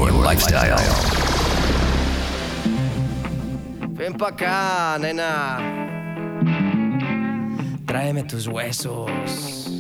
your lifestyle. Ven pa' acá, nena. Tráeme tus huesos.